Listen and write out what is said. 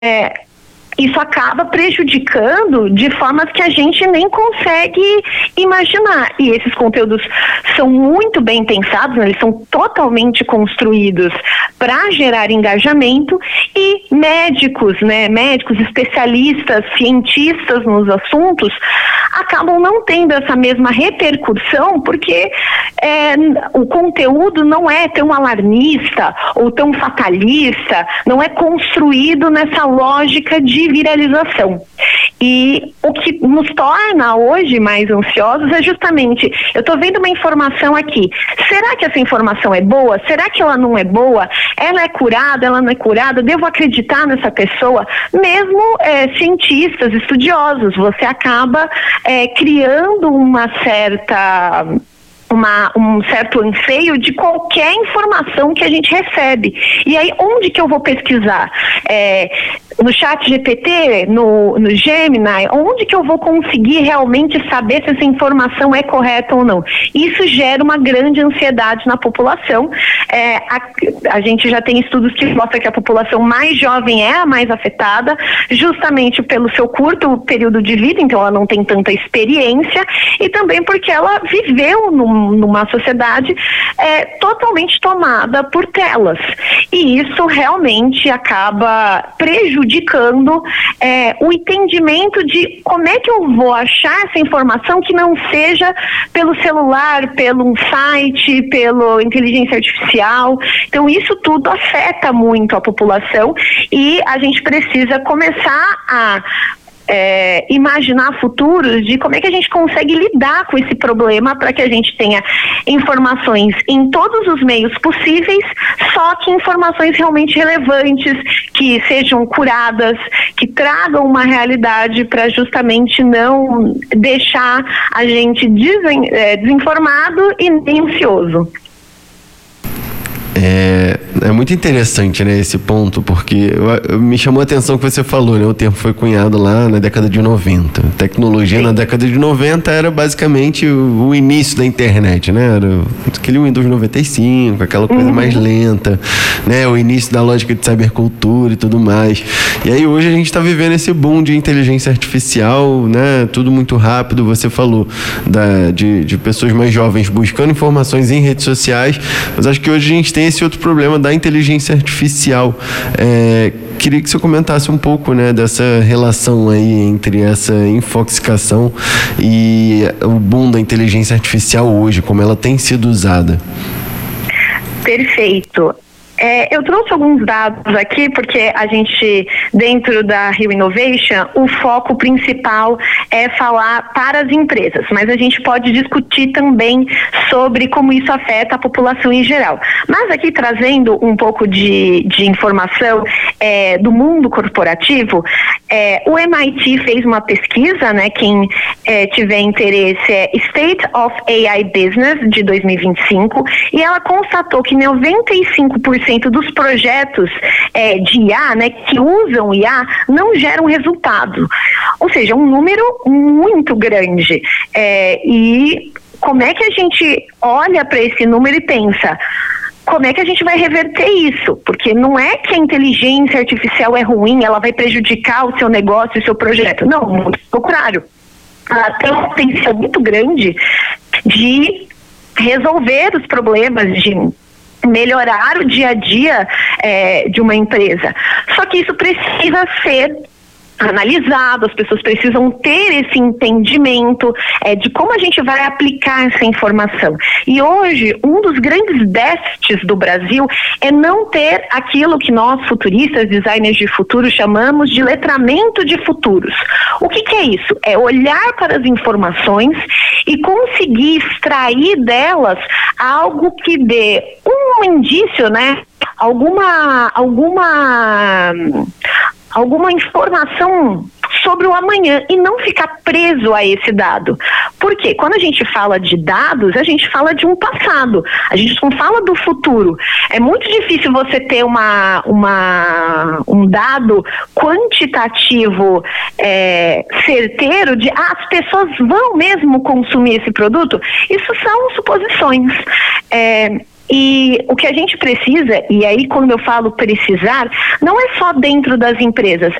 isso acaba prejudicando de formas que a gente nem consegue imaginar. E esses conteúdos são muito bem pensados, né? Eles são totalmente construídos para gerar engajamento, e médicos, especialistas, cientistas nos assuntos, acabam não tendo essa mesma repercussão, porque o conteúdo não é tão alarmista ou tão fatalista, não é construído nessa lógica de viralização. E o que nos torna hoje mais ansiosos é justamente, eu estou vendo uma informação aqui, será que essa informação é boa? Será que ela não é boa? Ela é curada? Ela não é curada? Devo acreditar nessa pessoa? Mesmo cientistas, estudiosos, você acaba criando um certo anseio de qualquer informação que a gente recebe. E aí, onde que eu vou pesquisar? No ChatGPT, no Gemini, onde que eu vou conseguir realmente saber se essa informação é correta ou não? Isso gera uma grande ansiedade na população. A gente já tem estudos que mostram que a população mais jovem é a mais afetada, justamente pelo seu curto período de vida, então ela não tem tanta experiência, e também porque ela viveu numa sociedade totalmente tomada por telas. E isso realmente acaba prejudicando o entendimento de como é que eu vou achar essa informação que não seja pelo celular, pelo site, pela inteligência artificial. Então isso tudo afeta muito a população, e a gente precisa começar a imaginar futuros de como é que a gente consegue lidar com esse problema para que a gente tenha informações em todos os meios possíveis, só que informações realmente relevantes, que sejam curadas, que tragam uma realidade para justamente não deixar a gente desinformado e nem ansioso. É muito interessante, né, esse ponto, porque me chamou a atenção que você falou, né, o termo foi cunhado lá na década de 90. Tecnologia, sim, na década de 90 era basicamente o início da internet, né, era aquele Windows 95, aquela coisa mais lenta, né, o início da lógica de cybercultura e tudo mais. E aí hoje a gente está vivendo esse boom de inteligência artificial, né, tudo muito rápido. Você falou de pessoas mais jovens buscando informações em redes sociais, mas acho que hoje a gente tem esse outro problema da inteligência artificial. Queria que você comentasse um pouco, né, dessa relação aí entre essa infoxicação e o boom da inteligência artificial hoje, como ela tem sido usada. Perfeito. Eu trouxe alguns dados aqui, porque a gente, dentro da Rio Innovation, o foco principal é falar para as empresas, mas a gente pode discutir também sobre como isso afeta a população em geral. Mas aqui, trazendo um pouco de informação do mundo corporativo, o MIT fez uma pesquisa, né, quem tiver interesse, State of AI Business, de 2025, e ela constatou que 95% dos projetos de IA, né, que usam IA, não geram resultado. Ou seja, um número muito grande. E como é que a gente olha para esse número e pensa, como é que a gente vai reverter isso? Porque não é que a inteligência artificial é ruim, ela vai prejudicar o seu negócio, o seu projeto. Não, muito pelo contrário. Ela tem um potencial muito grande de resolver os problemas, de melhorar o dia a dia de uma empresa. Só que isso precisa ser analisado, as pessoas precisam ter esse entendimento de como a gente vai aplicar essa informação. E hoje, um dos grandes déficits do Brasil é não ter aquilo que nós, futuristas, designers de futuro, chamamos de letramento de futuros. O que é isso? É olhar para as informações e conseguir extrair delas algo que dê um indício, né? Alguma informação sobre o amanhã e não ficar preso a esse dado. Porque quando a gente fala de dados, a gente fala de um passado, a gente não fala do futuro. É muito difícil você ter um dado quantitativo certeiro de as pessoas vão mesmo consumir esse produto. Isso são suposições. E o que a gente precisa, e aí quando eu falo precisar, não é só dentro das empresas,